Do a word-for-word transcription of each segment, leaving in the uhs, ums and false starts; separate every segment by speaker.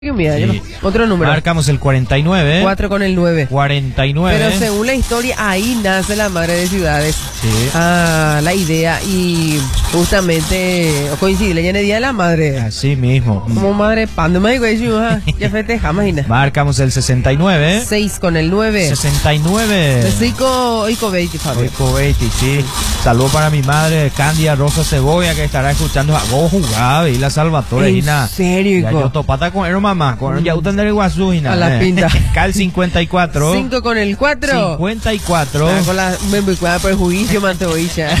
Speaker 1: Mira,
Speaker 2: Sí.
Speaker 1: yo no- otro número.
Speaker 2: Marcamos el cuarenta y nueve.
Speaker 1: cuatro con el nueve.
Speaker 2: cuarenta y nueve.
Speaker 1: Pero según la historia, ahí nace la madre de ciudades.
Speaker 2: Sí.
Speaker 1: Ah, la idea y justamente coincide en el Día de la Madre.
Speaker 2: Así mismo.
Speaker 1: Como madre pan de maíz, ya festejamos, imagina.
Speaker 2: Marcamos el sesenta y nueve.
Speaker 1: seis con el nueve.
Speaker 2: sesenta y nueve.
Speaker 1: Cinco y veinte, Fabio.
Speaker 2: Oico Betty, sí. Saludo para mi madre, Candia Rosa Cebolla, que estará escuchando a vos jugar y la Salvatore.
Speaker 1: ¿En
Speaker 2: y nada.
Speaker 1: serio,
Speaker 2: Ya
Speaker 1: hijo?
Speaker 2: yo topata con Ero mamá, con ya usted del Iguazú y nada.
Speaker 1: A la pinta.
Speaker 2: Cal cincuenta y cuatro.
Speaker 1: cinco con el cuatro.
Speaker 2: cincuenta y cuatro.
Speaker 1: Ah, con la me me cuida perjuicio, manteoilla.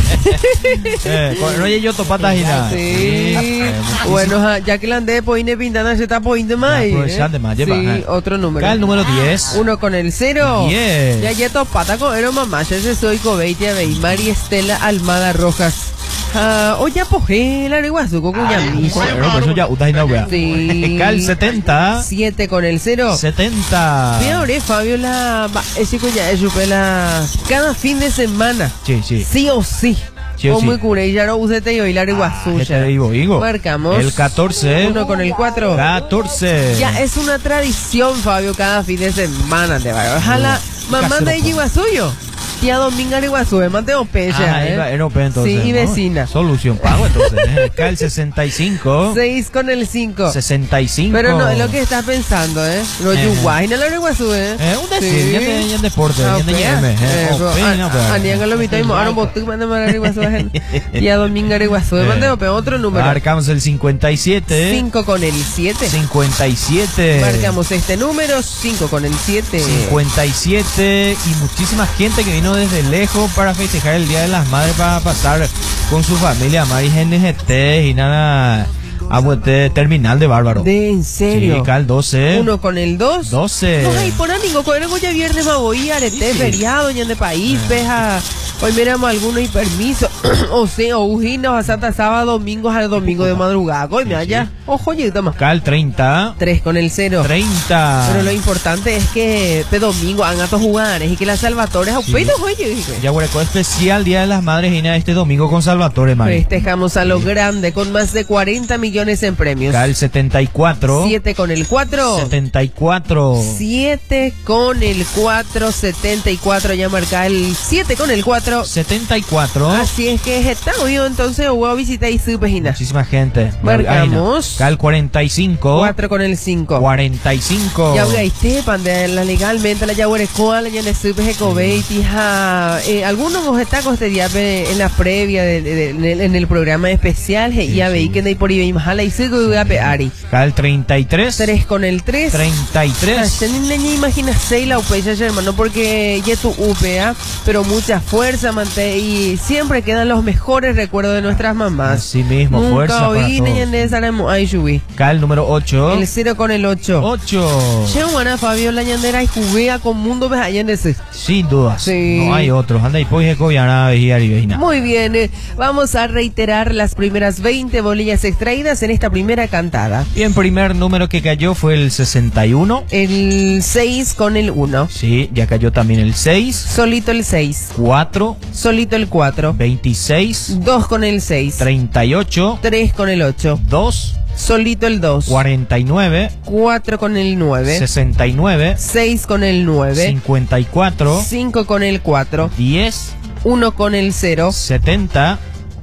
Speaker 2: Eh, con oye yo topata y nada.
Speaker 1: Sí.
Speaker 2: Eh,
Speaker 1: Bueno, ja, ya que la andé poine pintando se está poniendo más.
Speaker 2: Ya, aprovechando más, lleva,
Speaker 1: Sí,
Speaker 2: eh.
Speaker 1: otro número.
Speaker 2: Cal número diez.
Speaker 1: Uno con el cero.
Speaker 2: diez.
Speaker 1: Ya ya topata con Ero mamá, ya se soy Coveitia Bey, María Estela Almada Rojas. Ah, oye, apogé la Iguazú con cuya misa.
Speaker 2: Pero por eso ya usted no vea.
Speaker 1: Sí.
Speaker 2: Cal setenta.
Speaker 1: siete con el cero.
Speaker 2: setenta.
Speaker 1: Peor, Fabio, la. Ese cuya es la. Cada fin de semana.
Speaker 2: Sí, sí.
Speaker 1: Sí o sí.
Speaker 2: Sí o
Speaker 1: Como
Speaker 2: sí.
Speaker 1: curé, ya no usted y la Iguazú.
Speaker 2: ¿Qué te digo, Higo?
Speaker 1: Marcamos.
Speaker 2: El catorce.
Speaker 1: Uno con el cuatro.
Speaker 2: catorce.
Speaker 1: Ya es una tradición, Fabio, cada fin de semana. Te va. Ojalá, mamá
Speaker 2: Casero,
Speaker 1: de
Speaker 2: po.
Speaker 1: Iguazuyo. Tía Dominga de Iguazú, me Mateo Pecha.
Speaker 2: Ah,
Speaker 1: ¿eh?
Speaker 2: era, era open, entonces.
Speaker 1: Sí, y
Speaker 2: ¿no?
Speaker 1: vecina.
Speaker 2: Solución pago entonces. ¿eh? Cal sesenta y cinco.
Speaker 1: seis con el cinco.
Speaker 2: sesenta y cinco.
Speaker 1: Pero no es lo que estás pensando, ¿eh? Lo
Speaker 2: Eh.
Speaker 1: yuguay, no lo de Iguazú, ¿eh?
Speaker 2: Eh, un decir,
Speaker 1: Sí.
Speaker 2: ya de, ya de deporte,
Speaker 1: Ah,
Speaker 2: ya de
Speaker 1: pues,
Speaker 2: Y M.
Speaker 1: eh,
Speaker 2: Eh,
Speaker 1: pues,
Speaker 2: Open, no, pero-
Speaker 1: a- Anianga lo mitad y mo- ahora vos tú mandas a Iguazú, gente. Tía Dominga de Iguazú,
Speaker 2: Eh.
Speaker 1: mande pero otro número.
Speaker 2: Marcamos el cincuenta y siete.
Speaker 1: cinco con el siete.
Speaker 2: cincuenta y siete.
Speaker 1: Marcamos este número, cinco con el siete.
Speaker 2: cincuenta y siete y muchísima gente que vino desde lejos para festejar el Día de las Madres, para pasar con su familia, Maris N G T y nada, a este terminal de Bárbaro.
Speaker 1: ¿De en serio?
Speaker 2: Sí, Cal doce.
Speaker 1: Uno con el dos.
Speaker 2: doce.
Speaker 1: No hay por amigo, con el ya viernes va voy arete,
Speaker 2: Sí.
Speaker 1: feriado, ya de país, peja. Hoy miramos algunos y permiso. O sea, ujina, o santa sábado, domingo al domingo de madrugada. Hoy me allá. Ojo, oye, toma.
Speaker 2: Cal treinta.
Speaker 1: Tres con el cero.
Speaker 2: treinta.
Speaker 1: Pero lo importante es que este domingo hagan estos jugadores y que las Salvatores
Speaker 2: Sí.
Speaker 1: aupenos, oye.
Speaker 2: Ya hueco especial Día de las Madres y nada, este domingo con Salvatore, Mari.
Speaker 1: Festejamos a lo grande con más de cuarenta millones en premios.
Speaker 2: Cal setenta y cuatro.
Speaker 1: Siete con el cuatro.
Speaker 2: setenta y cuatro.
Speaker 1: siete con el cuatro, setenta y cuatro, ya marca el siete con el cuatro.
Speaker 2: setenta y cuatro.
Speaker 1: Así es que está hoy entonces voy a visitar y su página.
Speaker 2: Muchísima gente.
Speaker 1: Marcamos.
Speaker 2: Cal cuarenta y cinco.
Speaker 1: cuatro con el cinco.
Speaker 2: cuarenta y cinco.
Speaker 1: Ya voy a Estepan de la legalmente la Yahuarecoa, la Yana Supe Cobeiti, eh, algunos vos está este día pe, en la previa de, de, de, en, el, en el programa especial y ya veí que de por ahí majala y sigo y a peari.
Speaker 2: Cal treinta y tres.
Speaker 1: tres con el tres.
Speaker 2: treinta y tres.
Speaker 1: Ni imagina seis la upecha, hermano, porque ya tu U P A, pero mucha fuerza, mante, y siempre quedan los mejores recuerdos de nuestras mamás.
Speaker 2: Así mismo,
Speaker 1: Nunca
Speaker 2: fuerza para
Speaker 1: oí
Speaker 2: todos.
Speaker 1: ni en esa ay subí.
Speaker 2: Cal número ocho.
Speaker 1: El cero con el ocho.
Speaker 2: ocho.
Speaker 1: Che, buena Fabio la ñandera y juguea con mundo ves allá en ese.
Speaker 2: Sin dudas.
Speaker 1: Sí.
Speaker 2: No hay otros. Anda y pues coviana y arivina.
Speaker 1: Muy bien, eh, vamos a reiterar las primeras veinte bolillas extraídas en esta primera cantada.
Speaker 2: Y en primer número que cayó fue el sesenta y uno.
Speaker 1: El seis con el uno.
Speaker 2: Sí, ya cayó también el seis.
Speaker 1: Solito el seis.
Speaker 2: cuatro.
Speaker 1: Solito el cuatro.
Speaker 2: veintiséis.
Speaker 1: dos con el seis.
Speaker 2: treinta y ocho.
Speaker 1: tres con el ocho.
Speaker 2: dos.
Speaker 1: Solito el dos.
Speaker 2: cuarenta y nueve.
Speaker 1: cuatro con el nueve.
Speaker 2: sesenta y nueve.
Speaker 1: seis con el nueve.
Speaker 2: cincuenta y cuatro.
Speaker 1: cinco con el cuatro.
Speaker 2: diez.
Speaker 1: uno con el cero.
Speaker 2: setenta.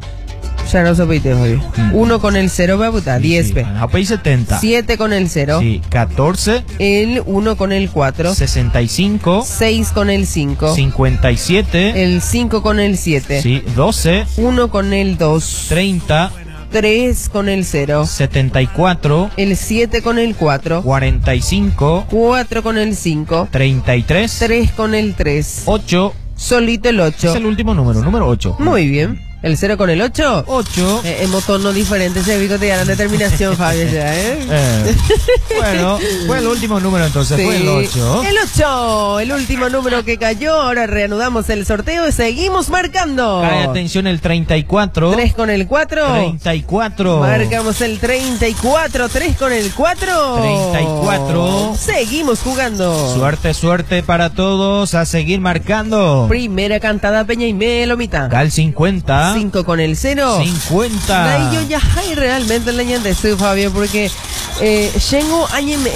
Speaker 1: Ya no sopeite, hoy.
Speaker 2: Mm.
Speaker 1: uno con el cero, babuta. diez pe.
Speaker 2: Apay setenta.
Speaker 1: siete con el cero.
Speaker 2: Sí, catorce.
Speaker 1: El uno con el cuatro.
Speaker 2: sesenta y cinco.
Speaker 1: seis con el cinco.
Speaker 2: cincuenta y siete.
Speaker 1: El cinco con el siete.
Speaker 2: Sí, doce.
Speaker 1: uno con el dos.
Speaker 2: treinta.
Speaker 1: tres con el cero.
Speaker 2: setenta y cuatro.
Speaker 1: El siete con el cuatro.
Speaker 2: cuarenta y cinco.
Speaker 1: cuatro con el cinco.
Speaker 2: treinta y tres.
Speaker 1: tres con el tres.
Speaker 2: ocho.
Speaker 1: Solito el ocho.
Speaker 2: Es el último número, número ocho.
Speaker 1: Muy bien. ¿El cero con el ocho?
Speaker 2: ocho.
Speaker 1: Eh, en tono diferente, se vi que te dan determinación, Fabio, ya, ¿eh?
Speaker 2: Eh, bueno, fue el último número entonces,
Speaker 1: Sí.
Speaker 2: fue el ocho.
Speaker 1: El ocho, el último número que cayó. Ahora reanudamos el sorteo y seguimos marcando.
Speaker 2: Cae atención el treinta y cuatro.
Speaker 1: tres con el cuatro.
Speaker 2: treinta y cuatro.
Speaker 1: Marcamos el treinta y cuatro. tres con el cuatro.
Speaker 2: treinta y cuatro.
Speaker 1: Seguimos jugando.
Speaker 2: Suerte, suerte para todos, a seguir marcando.
Speaker 1: Primera cantada Peña y Melomita.
Speaker 2: Cal cincuenta. ¿ah?
Speaker 1: cinco con el cero.
Speaker 2: cincuenta.
Speaker 1: Ahí yo ya hay realmente la ñande su Fabio, porque eh, Shengo añem